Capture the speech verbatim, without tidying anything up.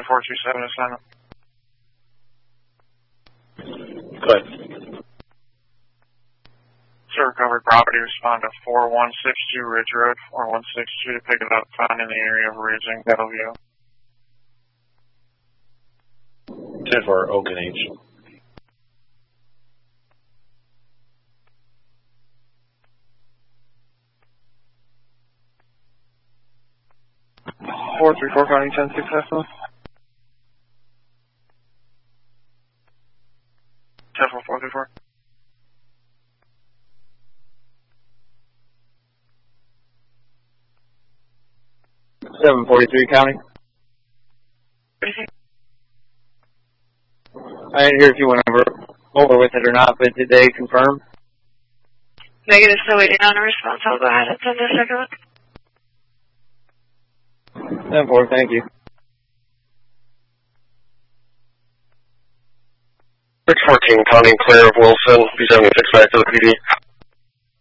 four two seven assignment. Go ahead. Sir, recovered property, respond to four one six two Ridge Road, four one six two to pick it up, found in the area of Ridge and Bellevue. ten for Oak and H. four three four County ten successful. ten four four three four. seven forty-three County. I didn't hear if you went over over with it or not, but did they confirm? Negative, still waiting on a response. I'll go ahead and send a second one. ten four, thank you. six fourteen, Connie Claire of Wilson, B seventy-six back to the P D.